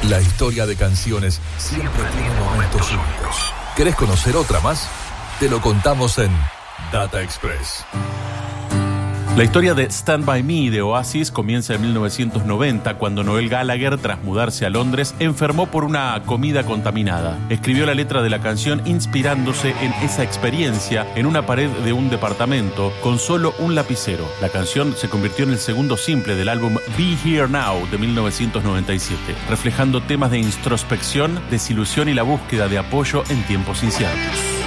La historia de canciones siempre tiene momentos únicos. ¿Querés conocer otra más? Te lo contamos en Data Express. La historia de Stand By Me de Oasis comienza en 1990, cuando Noel Gallagher, tras mudarse a Londres, enfermó por una comida contaminada. Escribió la letra de la canción inspirándose en esa experiencia en una pared de un departamento con solo un lapicero. La canción se convirtió en el segundo simple del álbum Be Here Now de 1997, reflejando temas de introspección, desilusión y la búsqueda de apoyo en tiempos inciertos.